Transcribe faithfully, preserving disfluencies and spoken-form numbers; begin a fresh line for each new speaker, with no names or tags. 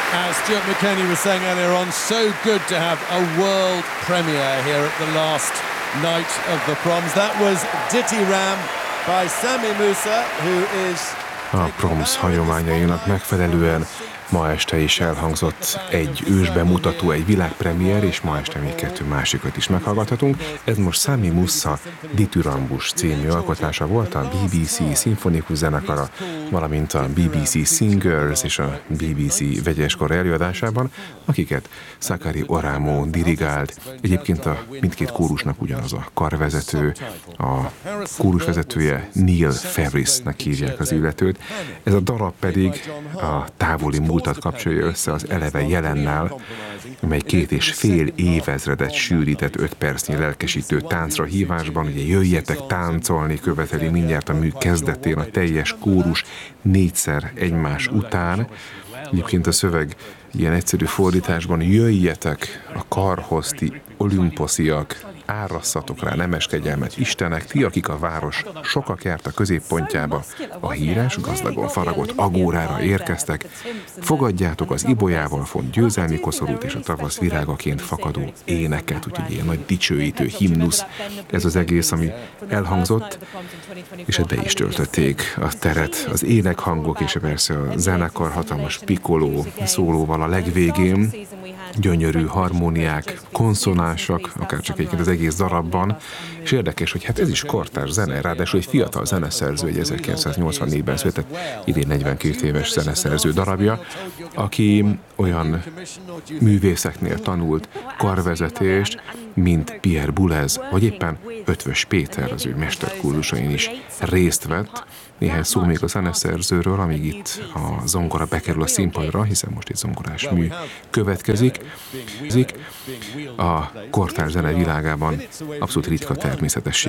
As Stuart McKenney was saying earlier on, so good to have a world premiere here at the last night of the Proms. That was Ditty Ram by Sami Musa, who is...
A Proms hagyományainak megfelelően ma este is elhangzott egy ősbemutató, egy világpremiér, és ma este még kettő másikat is meghallgathatunk. Ez most Sami Musa Dithyrambusz című alkotása volt a bé bé cé szimfonikus zenekara, valamint a bé bé cé Singers és a bé bé cé vegyeskor előadásában, akiket Sakari Oramo dirigált. Egyébként a mindkét kórusnak ugyanaz a karvezető, a kórusvezetője Neil Ferrisnek hívják az illetőt. Ez a darab pedig a távoli múltat kapcsolja össze az eleve jelennel, mely két és fél évezredet sűrített öt percnyi lelkesítő táncra hívásban, ugye jöjjetek táncolni, követeli mindjárt a mű kezdetén a teljes kórus négyszer egymás után. Egyébként a szöveg ilyen egyszerű fordításban: jöjjetek a karhoz, ti olimposziak, árasszatok rá nemes kegyelmet, Istenek, ti, akik a város sokak járt a középpontjába, a híres, gazdagon faragott agórára érkeztek, fogadjátok az ibolyával font győzelmi koszorút és a tavasz virágaként fakadó éneket, úgyhogy ilyen nagy dicsőítő himnusz ez az egész, ami elhangzott, és be is töltötték a teret az énekhangok, és persze a zenekar hatalmas pikoló szólóval a legvégén, gyönyörű harmóniák, konszonánsak, akár csak egyébként az egész darabban, és érdekes, hogy hát ez is kortárs zene, ráadásul egy fiatal zeneszerző, egy ezerkilencszáznyolcvannégyben született, idén negyvenkét éves zeneszerző darabja, aki olyan művészeknél tanult karvezetést, mint Pierre Boulez, vagy éppen Ötvös Péter, az ő mesterkurzusain is részt vett. Néhány szó még a zeneszerzőről, amíg itt a zongora bekerül a színpadra, hiszen most egy zongorás mű következik. A kortárs zene világában abszolút ritka természetesség